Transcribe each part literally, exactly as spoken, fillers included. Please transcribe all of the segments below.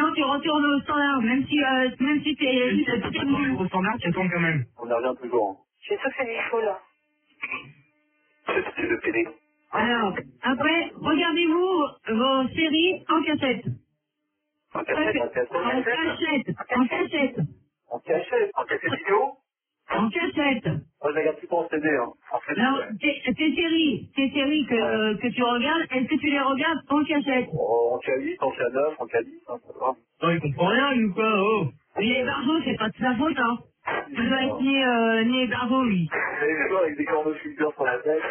Non, tu retournes au standard, même si, euh, même si t'es... Si tu retournes au standard, tu retournes quand même. On y revient toujours. J'ai tout fait du faux, là. C'est le télé. Alors, après, regardez-vous vos séries en cassette. En cachette, en cachette. En cachette. En cachette. En cachette. En cachette vidéo. En cachette. Moi, je regarde tout en C D, hein. En fait, Alors, ouais. tes, tes séries, tes séries que, que tu regardes, est-ce que tu les regardes en cachette? Oh, en K huit, en K neuf, en K dix, hein, ça va. Non, il comprend rien, lui, ou quoi, oh. Mais Barjo, c'est pas de sa faute, hein. Il doit être né, euh, né Barjo, lui. Vous avez vu, avec des cornes de fulgure sur la tête.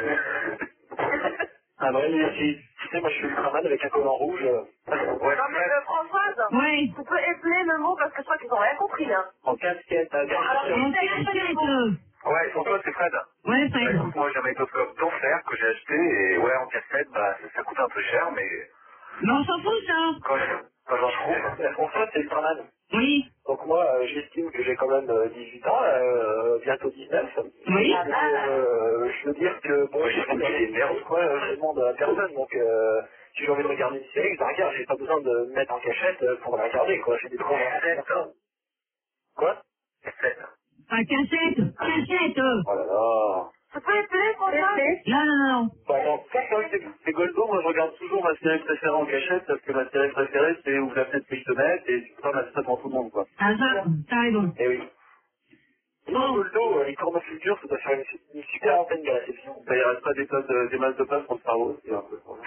Ah, vrai, merci. Tu sais, moi, je suis ultraman avec un collant rouge. Ouais. Non, mais euh, Françoise, Ouais. tu peux épeler le mot parce que je crois qu'ils ont rien compris, hein. En casquette, à En cachette. euh. Ouais, pour toi, c'est Fred. Ouais, Bah, Fred. écoute, moi, j'ai un magnétoscope d'enfer que j'ai acheté et ouais, en cassette, bah, ça, ça coûte un peu cher, mais Mais on s'en fout, ça. quand, quand j'en trouve. En fait, c'est ultraman. Oui. Donc moi, euh, j'estime que j'ai quand même euh, dix-huit ans, euh, bientôt dix-neuf. Oui. Et, euh, je veux dire que, bon, j'ai pas des merdes, quoi, euh, je demande à personne, donc euh, si j'ai envie de regarder une série, je la regarde, j'ai pas besoin de me mettre en cachette euh, pour la regarder, quoi, j'ai des grands cassette. Quoi? Cassette. Ah, cachette. Cachette. euh. Oh là là. Tu peux épeler, Françoise? Non, non, non. Bah, alors, quand c'est c'est Goldo, moi je regarde toujours ma série préférée en cachette, parce que ma série préférée c'est Où la tête fiche de mettre, et tu peux pas mettre ça devant tout le monde, quoi. Ah, ça, t'as raison. Eh oui. Et Bon. Goldo, euh, les cornes futures, ça doit faire une, une super antenne de réception. Ça y reste pas des, places, euh, des masses de place pour le cerveau, c'est un peu ça.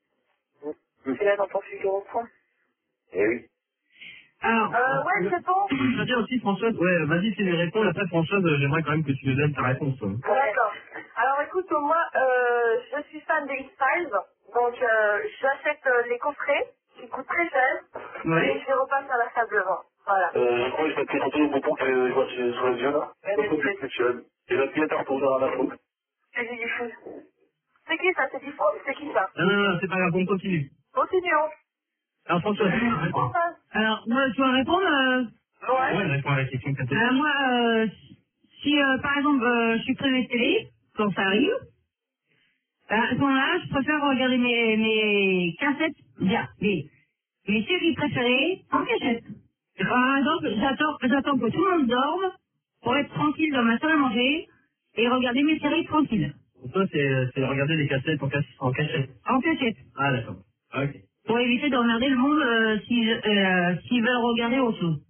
C'est là dans ton futur au point. Eh oui. Alors, Euh, ouais, c'est bon. Je veux dire aussi, Françoise, ouais, vas-y, tu lui réponds, après, Françoise, euh, j'aimerais quand même que tu nous donnes ta réponse. hein. D'accord. Alors écoute, moi, euh, je suis fan des X-Files, donc euh, j'achète euh, les coffrets qui coûtent très cher et ouais. je les repasse à la salle de vente. Voilà. Euh, je crois que je vais te présenter les boutons que je vois sur sur les yeux, là. Ouais, C'est mais trop c'est- sexuel. Et la pièce à retourner à la faute. C'est du fou. C'est qui ça? C'est du faux? C'est qui ça? Non, non, non, c'est pas grave, on continue. Continuons. Alors, Françoise, réponds. Françoise. Alors, moi, tu vas répondre, euh, Ouais. Ouais, réponds à la question que t'as euh, moi, euh, si, euh, par exemple, euh, je suis privée de télé, quand ça arrive, euh, à ce moment-là, je préfère regarder mes, mes cassettes, bien, mes, mes séries préférées en cachette. Par exemple, j'attends, j'attends que tout le monde dorme pour être tranquille dans ma salle à manger et regarder mes séries tranquilles. Pour toi, c'est c'est regarder les cassettes en, casse- en cachette. En cachette. Ah, d'accord. Ok. Pour éviter d'emmerder le monde euh, s'ils euh, s'ils veulent regarder autre chose.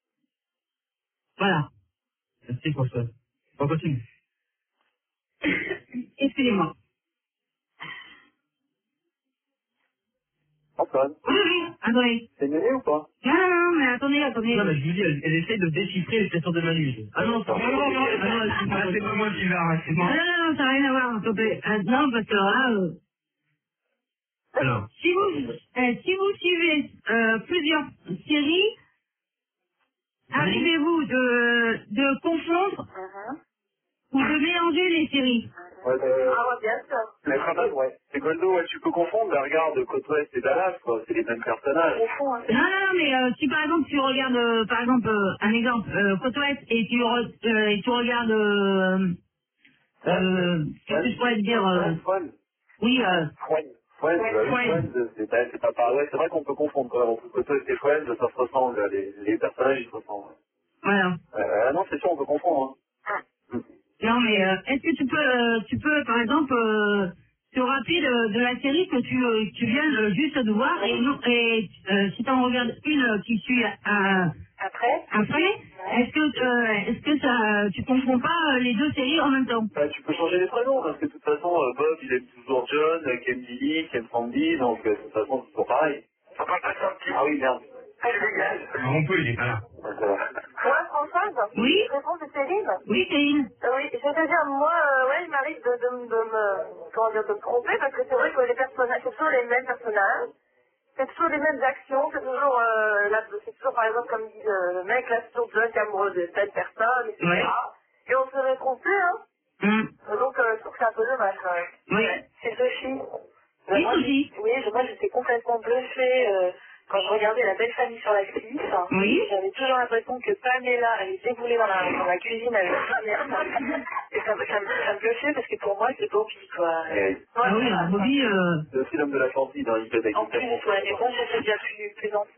Voilà. Merci, Françoise. On continue. Excusez-moi. Antoine, Oui, oui, attendez. c'est mieux ou pas? Non, non, non, mais attendez, attendez. Non, mais je vous dis, elle, elle essaie de déchiffrer les questions de Manu. Ah non, c'est Non, non, non. Ah non, excuse-moi, c'est pas moi qui vais, hein, c'est Non, moi. non, non, ça n'a rien à voir, s'il te plaît. Euh, non, parce que là, euh, Alors, si vous, euh, si vous suivez euh, plusieurs séries, arrivez-vous de, de confondre Mhm. ou de mélanger les séries? Ouais, euh, Ah ouais, bien sûr. les Traman, ouais. C'est Goldo, ouais, tu peux confondre, mais regarde, Côte Ouest et Dallas, quoi. C'est les mêmes personnages. Au fond, hein. Non, non, non, mais euh, si par exemple tu regardes, euh, par exemple, euh, un exemple, euh, Côte Ouest et tu, re- euh, et tu regardes, euh, euh, qu'est-ce que je pourrais te dire euh, Fun. oui, euh, Friends. Friends, bah oui, Friends. Friends, c'est pas, c'est pas pareil. Ouais, c'est vrai qu'on peut confondre, quoi. Entre Côte Ouest et Friends, ça se ressemble, les, les personnages, ils se ressemblent. voilà. Euh, non, c'est sûr, on peut confondre, hein. Non, mais euh, est-ce que tu peux, euh, tu peux, par exemple, euh, te rappeler de, de la série que tu, euh, tu viens de- juste de voir et, non- et euh, si tu en regardes une euh, qui suit euh, Après? après, est-ce que, euh, est-ce que ça, tu confonds pas euh, les deux séries en même temps? Bah, tu peux changer les prénoms, parce que de toute façon, euh, Bob, il aime toujours John, euh, qui aime Lily, qui aime Sandy, donc euh, de toute façon, c'est toujours pareil. Ça parle pas Sandy. Ah oui, merde. Ah, je dégage. alors on peut, il est pas là. Donc, euh, Ouais, Françoise? Oui. Je réponds, c'est Céline? Oui, Céline. Euh, oui, je vais te dire, moi, euh, ouais, il m'arrive de, de, de, me, comment dire, de me tromper, parce que c'est vrai que les personnages, c'est toujours les mêmes personnages, c'est toujours les mêmes actions, c'est toujours, euh, là, c'est toujours, par exemple, comme dit le, le mec, là, c'est toujours John qui est amoureux de telle personne, et cetera. Ouais. Et on se serait trompé, hein. Hum. Donc, euh, je trouve que c'est un peu dommage, quand même. Oui. C'est Sophie. Oui, moi, Sophie. j'ai- oui, je- moi, j'étais complètement bluffée, euh, quand je regardais La Belle Famille sur la six. Oui. J'avais toujours l'impression que Pamela, elle était déboulée dans la, dans la cuisine avec sa mère. Et ça, me- ça, me- ça me bluffait parce que pour moi, c'est Bobby, quoi. et Ouais, Ah oui, alors Bobby, euh, c'est aussi l'homme de la chantilly dans l'I P D. en plus, ouais, mais bon, c'était déjà plus, plus ancien.